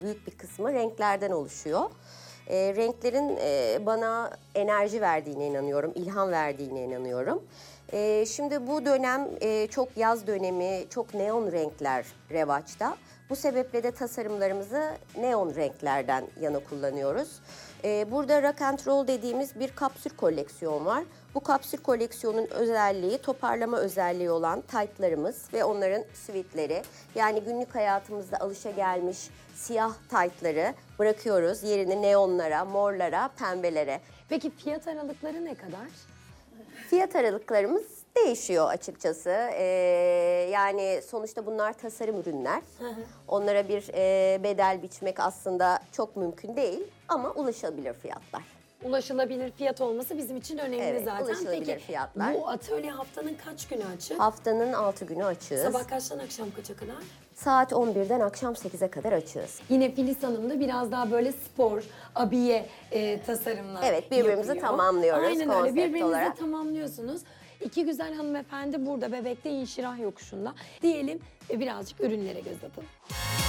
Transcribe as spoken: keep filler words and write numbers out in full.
Büyük bir kısmı renklerden oluşuyor. E, renklerin e, bana enerji verdiğine inanıyorum, ilham verdiğine inanıyorum. E, şimdi bu dönem e, çok yaz dönemi, çok neon renkler revaçta. Bu sebeple de tasarımlarımızı neon renklerden yana kullanıyoruz. E, burada Rock and Roll dediğimiz bir kapsül koleksiyon var. Bu kapsül koleksiyonun özelliği, toparlama özelliği olan taytlarımız ve onların sweatleri. Yani günlük hayatımızda alışagelmiş siyah taytları bırakıyoruz. Yerini neonlara, morlara, pembelere. Peki fiyat aralıkları ne kadar? Fiyat aralıklarımız değişiyor açıkçası. Ee, yani sonuçta bunlar tasarım ürünler. Onlara bir e, bedel biçmek aslında çok mümkün değil ama ulaşılabilir fiyatlar. Ulaşılabilir fiyat olması bizim için önemli Evet, zaten. ulaşılabilir Peki fiyatlar. bu atölye haftanın kaç günü açık? Haftanın altı günü açığız. Sabah kaçtan akşam kaça kadar? Saat on birden akşam sekize kadar açığız. Yine Filiz Hanım da biraz daha böyle spor, abiye e, tasarımlar Evet, birbirimizi yapıyor. tamamlıyoruz Aynen öyle, konsept birbirinizi olarak. tamamlıyorsunuz. İki güzel hanımefendi burada Bebek'te İnşirah Yokuşu'nda. Diyelim ve birazcık ürünlere göz atalım.